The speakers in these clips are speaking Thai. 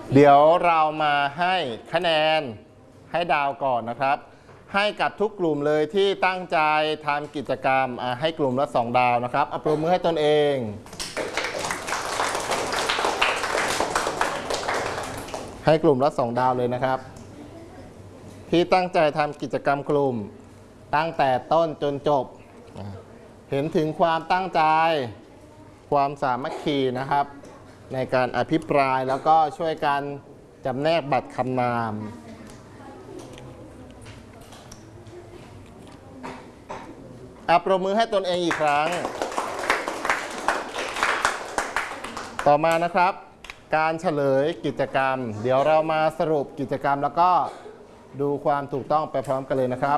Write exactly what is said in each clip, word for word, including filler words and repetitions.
เดี๋ยวเรามาให้คะแนนให้ดาวก่อนนะครับให้กับทุกกลุ่มเลยที่ตั้งใจทำกิจกรรมให้กลุ่มละสองดาวนะครับเอาปรบมือให้ตนเองให้กลุ่มละสองดาวเลยนะครับที่ตั้งใจทำกิจกรรมกลุ่มตั้งแต่ต้นจนจบเห็นถึงความตั้งใจความสามัคคีนะครับในการอภิปรายแล้วก็ช่วยกันจำแนกบัตรคำนามอัปรบมือให้ตนเองอีกครั้งต่อมานะครับการเฉลยกิจกรรมเดี๋ยวเรามาสรุปกิจกรรมแล้วก็ดูความถูกต้องไปพร้อมกันเลยนะครับ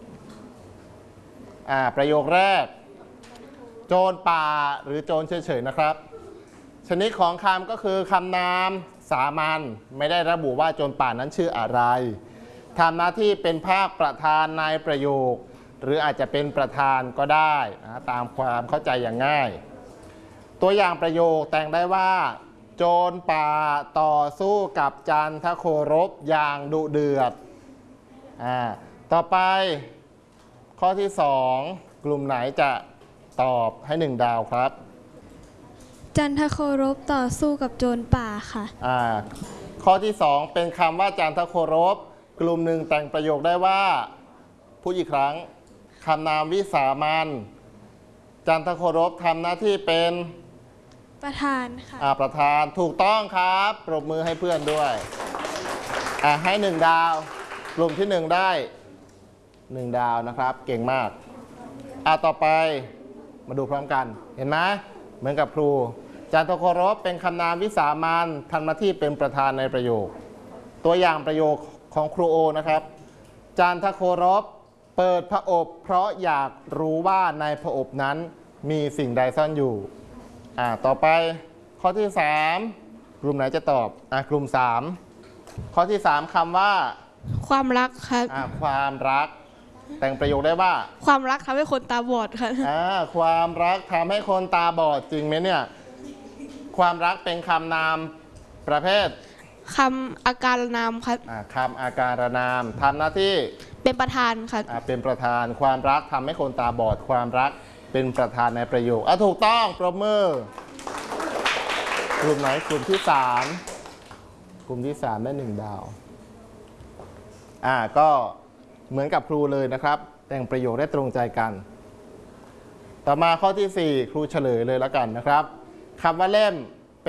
อ่าประโยคแรกโจรป่าหรือโจรเฉยๆนะครับชนิดของคำก็คือคำนามสามัญไม่ได้ระบุว่าโจรป่านั้นชื่ออะไรทำหน้าที่เป็นภาคประธานในประโยคหรืออาจจะเป็นประธานก็ได้นะตามความเข้าใจอย่างง่ายตัวอย่างประโยคแต่งได้ว่าโจรป่าต่อสู้กับจันทโครบอย่างดุเดือดอ่าต่อไปข้อที่สองกลุ่มไหนจะตอบให้หนึ่งดาวครับจันทโครบต่อสู้กับโจรป่าค่ะอ่าข้อที่สองเป็นคำว่าจันทโครบกลุ่มหนึ่งแต่งประโยคได้ว่าพูดอีกครั้งคำนามวิสามัญจันทโครบทำหน้าที่เป็นประธานค่ะอ่าประธานถูกต้องครับปรบมือให้เพื่อนด้วยอ่าให้หนึ่งดาวกลุ่มที่หนึ่งได้หนึ่งดาวนะครับเก่งมากอ่าต่อไปมาดูพร้อมกันเห็นไหมเหมือนกับครูจันทโครบเป็นคำนามวิสามัญทำหน้าที่เป็นประธานในประโยคตัวอย่างประโยคของครูโอนะครับจันทโครบเปิดพระอบเพราะอยากรู้ว่าในพระอบนั้นมีสิ่งใดซ่อนอยู่อ่าต่อไปข้อที่สามกลุ่มไหนจะตอบอ่ากลุ่มสามข้อที่สามคำว่าความรักครับอ่าความรักแต่งประโยคได้ว่าความรักทำให้คนตาบอดค่ะอ่าความรักทำให้คนตาบอดจริงไหมเนี่ยความรักเป็นคำนามประเภทคำอาการนามครับอ่าคำอาการนามทำหน้าที่เป็นประธานครับอ่าเป็นประธานความรักทำให้คนตาบอดความรักเป็นประธานในประโยคอ่ะถูกต้องปรบมือกลุ่มไหนกลุ่มที่สามกลุ่มที่สามได้หนึ่งดาวอ่าก็เหมือนกับครูเลยนะครับแต่งประโยคได้ตรงใจกันต่อมาข้อที่สี่ครูเฉลยเลยแล้วกันนะครับคำว่าเล่ม